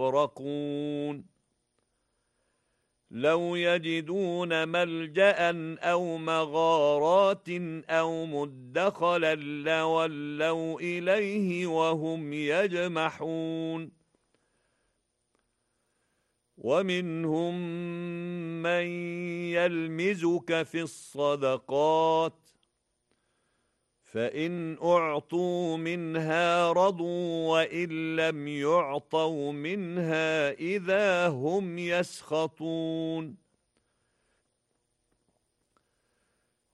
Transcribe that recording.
يغرقون لو يجدون ملجأ أو مغارات أو مدخلا لولوا إليه وهم يجمحون ومنهم من يلمزك في الصدقات فإن أعطوا منها رضوا وإن لم يعطوا منها إذا هم يسخطون